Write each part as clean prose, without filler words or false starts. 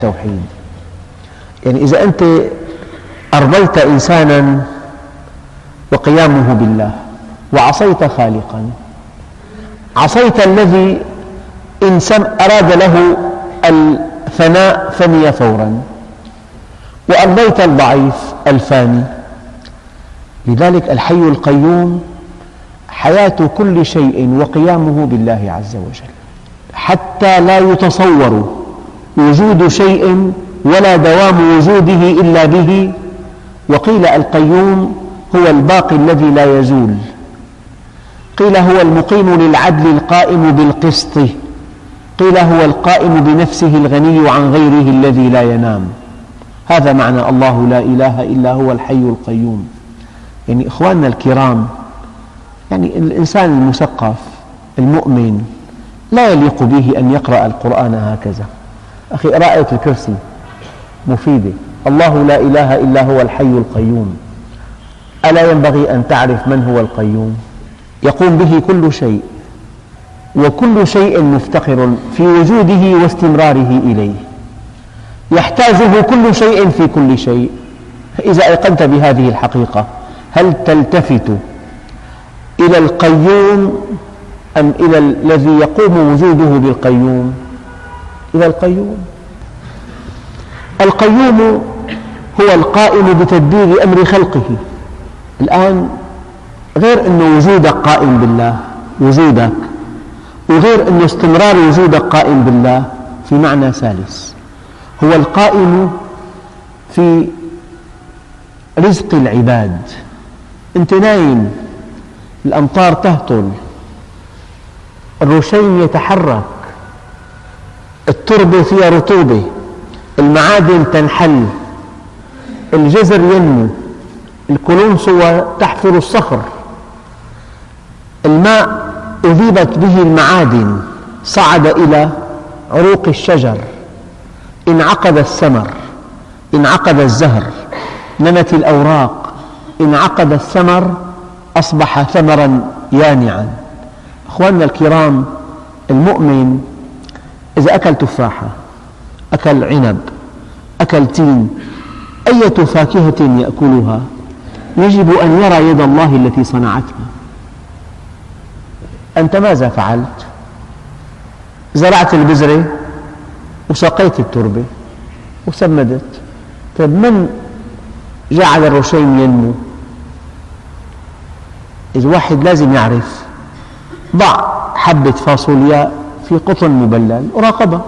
التوحيد. يعني إذا أنت أرضيت إنسانا وقيامه بالله وعصيت خالقا، عصيت الذي إن أراد له الفناء فني فورا، وأرضيت الضعيف الفاني. لذلك الحي القيوم حياة كل شيء وقيامه بالله عز وجل، حتى لا يتصور وجود شيء ولا دوام وجوده إلا به. وقيل القيوم هو الباقي الذي لا يزول، قيل هو المقيم للعدل القائم بالقسط، قيل هو القائم بنفسه الغني عن غيره الذي لا ينام. هذا معنى الله لا إله إلا هو الحي القيوم. يعني إخواننا الكرام، يعني الإنسان المثقف المؤمن لا يليق به أن يقرأ القرآن هكذا. أخي اقرأ آية الكرسي مفيدة، الله لا إله إلا هو الحي القيوم. ألا ينبغي أن تعرف من هو القيوم؟ يقوم به كل شيء، وكل شيء مفتقر في وجوده واستمراره إليه، يحتاجه كل شيء في كل شيء. إذا أيقنت بهذه الحقيقة، هل تلتفت إلى القيوم أم إلى الذي يقوم وجوده بالقيوم؟ إلى القيوم. القيوم هو القائم بتدبير أمر خلقه. الآن غير أن وجودك قائم بالله، وجودك، وغير أن استمرار وجودك قائم بالله، في معنى ثالث، هو القائم في رزق العباد. أنت نايم، الأمطار تهطل، الرشيم يتحرك، التربة فيها رطوبة، المعادن تنحل، الجزر ينمو، الكلونسوة تحفر الصخر، الماء أذيبت به المعادن صعد إلى عروق الشجر، انعقد الثمر، انعقد الزهر، نمت الأوراق، انعقد الثمر، أصبح ثمرا يانعا. أخواننا الكرام، المؤمن إذا أكل تفاحة، أكل عنب، أكل تين، أية فاكهة يأكلها، يجب أن يرى يد الله التي صنعتها. أنت ماذا فعلت؟ زرعت البذرة وسقيت التربة وسمدت. طيب من جعل الرشيم ينمو؟ إذا واحد لازم يعرف، ضع حبة فاصولياء في قطن مبلل وراقبها،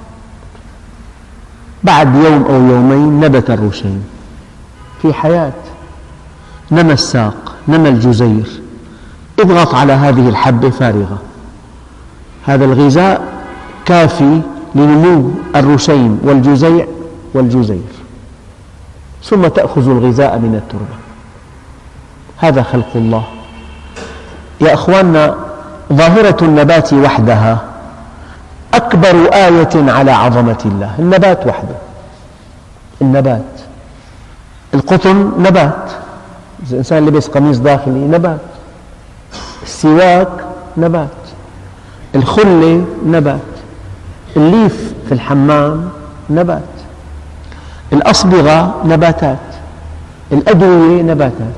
بعد يوم أو يومين نبت الرشيم، في حياة، نمى الساق، نمى الجزير. اضغط على هذه الحبة فارغة، هذا الغذاء كافي لنمو الرشيم والجزيع والجزير، ثم تأخذ الغذاء من التربة. هذا خلق الله. يا أخواننا، ظاهرة النبات وحدها أكبر آية على عظمة الله. النبات وحده، النبات، القطن نبات، إذا الإنسان لبس قميص داخلي نبات، السواك نبات، الخلة نبات، الليف في الحمام نبات، الأصبغة نباتات، الأدوية نباتات،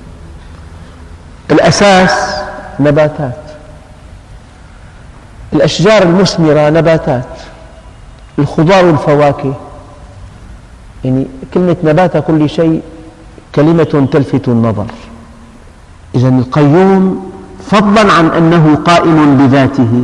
الأساس نباتات، الأشجار المثمرة نباتات، الخضار والفواكه. يعني كلمة نبات كل شيء كلمة تلفت النظر. إذن القيوم فضلا عن أنه قائم بذاته،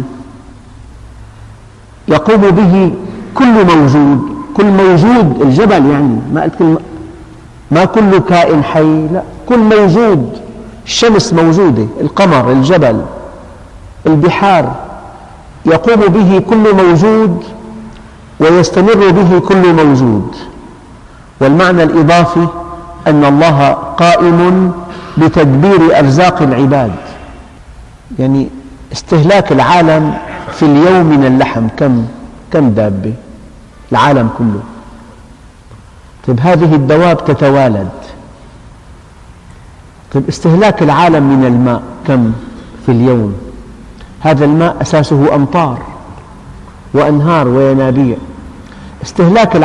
يقوم به كل موجود. كل موجود، الجبل، يعني ما كل كائن حي، لا، كل موجود. الشمس موجودة، القمر، الجبل، البحار، يقوم به كل موجود ويستمر به كل موجود. والمعنى الإضافي أن الله قائم بتدبير أرزاق العباد. يعني استهلاك العالم في اليوم من اللحم كم دابة؟ العالم كله. طيب هذه الدواب تتوالد. طيب استهلاك العالم من الماء كم في اليوم؟ هذا الماء أساسه أمطار وأنهار وينابيع. استهلاك